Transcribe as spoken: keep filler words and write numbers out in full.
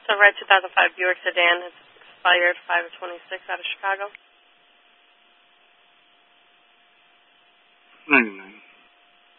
So red two thousand five Buick sedan has expired five twenty-six out of Chicago. ninety-nine.